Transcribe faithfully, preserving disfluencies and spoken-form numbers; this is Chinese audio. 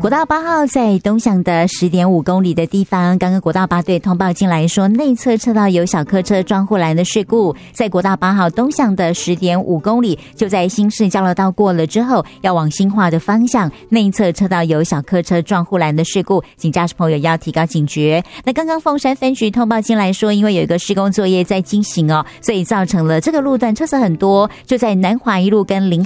国道八号在东向的 十点五公里的地方，刚刚国道八队通报进来说内侧车道有小客车撞护栏的事故，在国道八号东向的 十点五公里，就在新市交流道过了之后，要往新化的方向，内侧车道有小客车撞护栏的事故，请驾驶朋友要提高警觉。那刚刚凤山分局通报进来说，因为有一个施工作业在进行哦，所以造成了这个路段车子很多，就在南华一路跟临